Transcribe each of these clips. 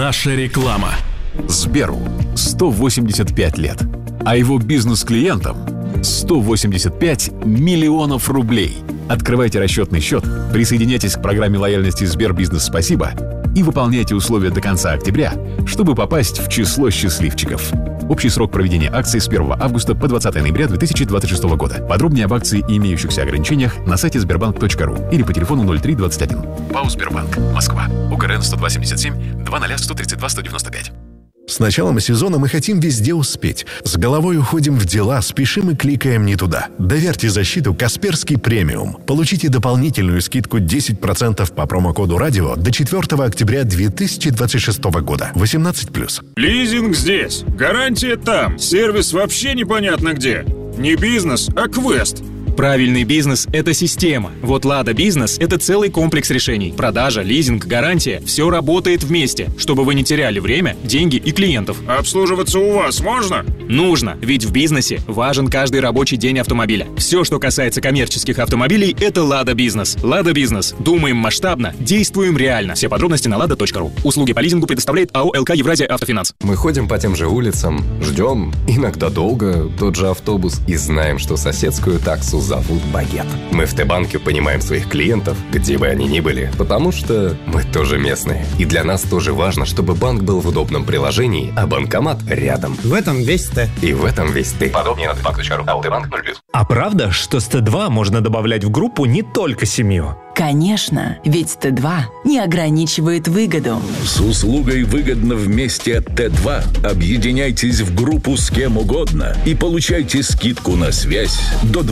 Наша реклама. Сберу 185 лет, а его бизнес-клиентам 185 миллионов рублей. Открывайте расчетный счет, присоединяйтесь к программе лояльности Сбербизнес «Спасибо» и выполняйте условия до конца октября, чтобы попасть в число счастливчиков. Общий срок проведения акции с 1 августа по 20 ноября 2026 года. Подробнее об акции и имеющихся ограничениях на сайте sberbank.ru или по телефону 0321. ПАО «Сбербанк», Москва. УГРН 10277 20132 195. С началом сезона мы хотим везде успеть. С головой уходим в дела, спешим и кликаем не туда. Доверьте защиту «Касперский премиум». Получите дополнительную скидку 10% по промокоду «Радио» до 4 октября 2026 года. 18+. Лизинг здесь, гарантия там, сервис вообще непонятно где. Не бизнес, а квест. Правильный бизнес – это система. Вот «Лада Бизнес» – это целый комплекс решений. Продажа, лизинг, гарантия – все работает вместе, чтобы вы не теряли время, деньги и клиентов. Обслуживаться у вас можно? Нужно, ведь в бизнесе важен каждый рабочий день автомобиля. Все, что касается коммерческих автомобилей – это «Лада Бизнес». «Лада Бизнес». Думаем масштабно, действуем реально. Все подробности на lada.ru. Услуги по лизингу предоставляет АО «ЛК Евразия Автофинанс». Мы ходим по тем же улицам, ждем, иногда долго, тот же автобус, и знаем, что соседскую таксу зовут Багет. Мы в Т-банке понимаем своих клиентов, где бы они ни были, потому что мы тоже местные. И для нас тоже важно, чтобы банк был в удобном приложении, а банкомат рядом. В этом весь Т. И в этом весь ты. Подробнее на tbank.ru. АО Т-банк 0+. А правда, что с Т2 можно добавлять в группу не только семью? Конечно, ведь Т2 не ограничивает выгоду. С услугой «Выгодно вместе» от Т2 объединяйтесь в группу с кем угодно и получайте скидку на связь до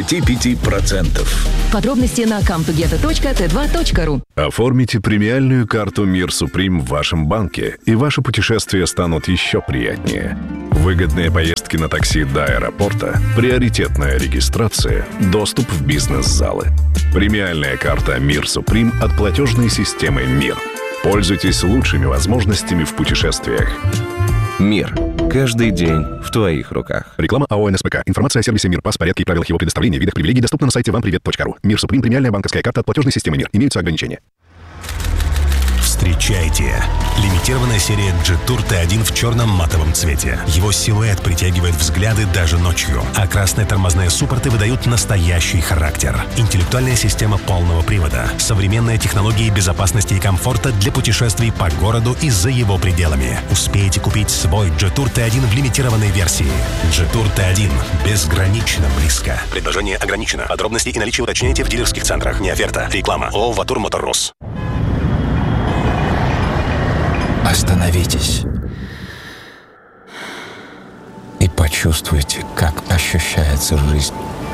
25%. Подробности на comtogether.t2.ru. Оформите премиальную карту «Мир Суприм» в вашем банке, и ваши путешествия станут еще приятнее. Выгодные поездки на такси до аэропорта, приоритетная регистрация, доступ в бизнес-залы. Премиальная карта «Мир Суприм» от платежной системы «Мир». Пользуйтесь лучшими возможностями в путешествиях. Мир. Каждый день в твоих руках. Реклама АО НСПК. Информация о сервисе «Мир», порядке и правилах его предоставления, видах привилегий доступна на сайте вампривет.ру. «Мир Суприм» – премиальная банковская карта от платежной системы «Мир». Имеются ограничения. Встречайте! Лимитированная серия G-Tour T1 в черном матовом цвете. Его силуэт притягивает взгляды даже ночью, а красные тормозные суппорты выдают настоящий характер. Интеллектуальная система полного привода, современные технологии безопасности и комфорта для путешествий по городу и за его пределами. Успейте купить свой G-Tour T1 в лимитированной версии. G-Tour T1 безгранично близко. Предложение ограничено. Подробности и наличие уточняйте в дилерских центрах. Не оферта. Реклама. ООО «Ватур Моторрос». Остановитесь и почувствуйте, как ощущается жизнь.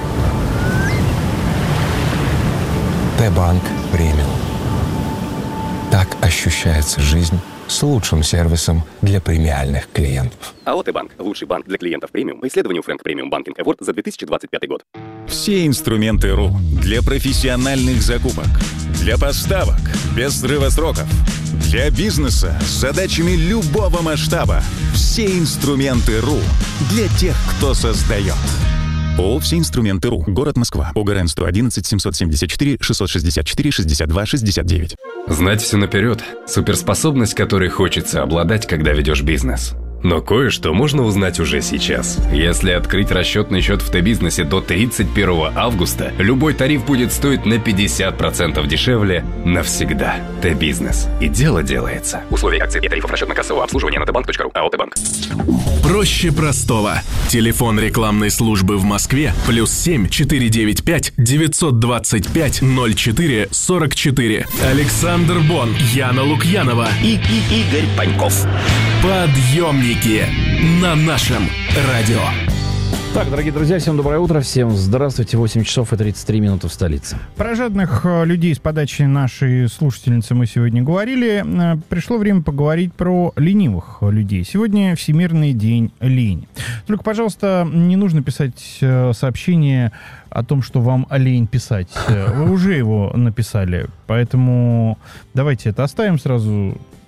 Т-банк премиум. Так ощущается жизнь с лучшим сервисом для премиальных клиентов. АО Т-банк. Лучший банк для клиентов премиум по исследованию Frank Premium Banking Award за 2025 год. Все инструменты РУ для профессиональных закупок, для поставок без срыва сроков, для бизнеса с задачами любого масштаба. Все инструменты РУ для тех, кто создает. ООО «Все инструменты РУ». Город Москва. ОГРН 111 774 664 62 69. Знать все наперед – суперспособность, которой хочется обладать, когда ведешь бизнес. Но кое-что можно узнать уже сейчас. Если открыть расчетный счет в Т-бизнесе до 31 августа, любой тариф будет стоить на 50% дешевле навсегда. Т-бизнес. И дело делается. Условия акций и тарифов расчетно-кассового обслуживания на tbank.ru. АО Т-банк. Проще простого. Телефон рекламной службы в Москве +7 495 925 04 44. Александр Бон, Яна Лукьянова и Игорь Паньков. Подъемники на нашем радио. Так, дорогие друзья, всем доброе утро, всем здравствуйте, 8 часов и 33 минуты в столице. Про жадных людей с подачи нашей слушательницы мы сегодня говорили. Пришло время поговорить про ленивых людей. Сегодня Всемирный день лени. Только, пожалуйста, не нужно писать сообщение о том, что вам лень писать. Вы уже его написали, поэтому давайте это оставим сразу.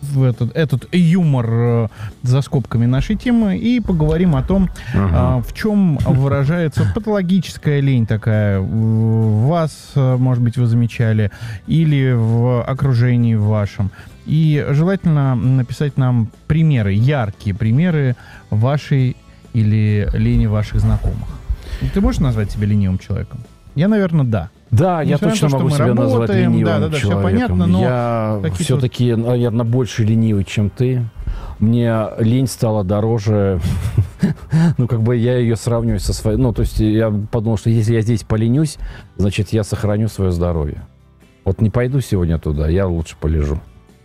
этот юмор за скобками нашей темы и поговорим о том, в чем выражается патологическая лень такая. Вас, может быть, вы замечали, или в окружении вашем. И желательно написать нам примеры, яркие примеры вашей или лени ваших знакомых. Ты можешь назвать себя ленивым человеком? Я, наверное, да. Да, я точно могу себя назвать ленивым человеком. Все понятно, но я все-таки, наверное, больше ленивый, чем ты. Мне лень стала дороже. Ну, как бы я ее сравниваю со своей... Ну, то есть я подумал, что если я здесь поленюсь, значит, я сохраню свое здоровье. Вот не пойду сегодня туда, я лучше полежу.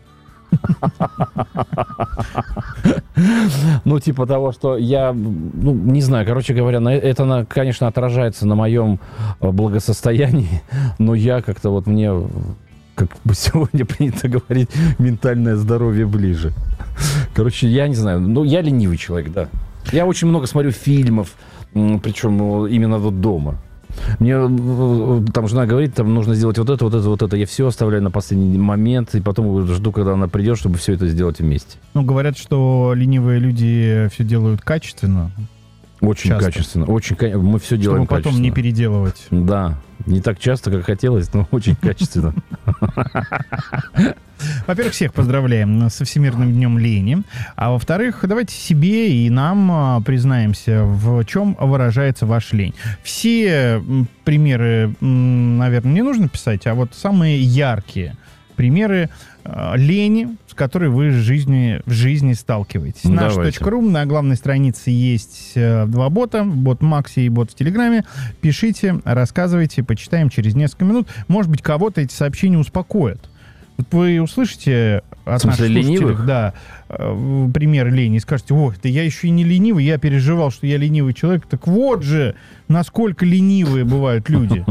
Ну, типа того, что я, ну, не знаю, короче говоря, это, конечно, отражается на моем благосостоянии, но я как-то вот мне, как бы сегодня принято говорить, ментальное здоровье ближе. Короче, я не знаю, ну, я ленивый человек, да. Я очень много смотрю фильмов, причем именно вот дома. Мне там жена говорит, там нужно сделать вот это, вот это, вот это. Я все оставляю на последний момент, и потом жду, когда она придет, чтобы все это сделать вместе. Ну, говорят, что ленивые люди все делают качественно. Очень часто. Качественно. Мы все делаем чтобы потом не переделывать. Да. Не так часто, как хотелось, но очень качественно. Во-первых, всех поздравляем со Всемирным днем лени. А во-вторых, давайте себе и нам признаемся, в чем выражается ваша лень. Все примеры, наверное, не нужно писать, а вот самые яркие примеры лени, с которой вы в жизни сталкиваетесь. Наш.ру, на главной странице есть два бота, бот Макси и бот в Телеграме. Пишите, рассказывайте, почитаем через несколько минут. Может быть, кого-то эти сообщения успокоят. Вот вы услышите от наших слушателей, да, пример лени и скажете: ох, да я еще и не ленивый, я переживал, что я ленивый человек. Так вот же, насколько ленивые бывают люди.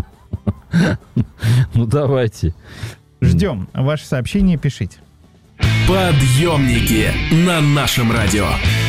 Ну, давайте. Ждем ваши сообщения, пишите. Подъемники на нашем радио.